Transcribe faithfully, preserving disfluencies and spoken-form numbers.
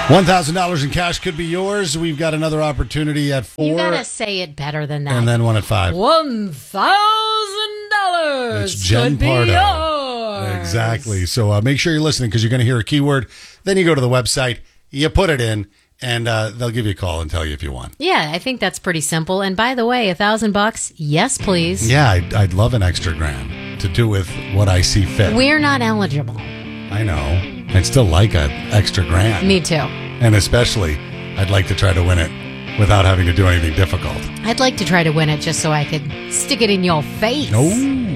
one thousand dollars in cash could be yours. We've got another opportunity at four. You gotta say it better than that. And then one at five. One thousand dollars It's Jen could be Pardo. yours. Exactly. So uh, make sure you're listening because you're going to hear a keyword. Then you go to the website, you put it in, and uh, they'll give you a call and tell you if you won. Yeah, I think that's pretty simple. And by the way, a thousand bucks, yes, please. Yeah, I'd, I'd love an extra grand to do with what I see fit. We're not eligible. I know. I'd still like an extra grand. Me too. And especially, I'd like to try to win it without having to do anything difficult. I'd like to try to win it just so I could stick it in your face. No.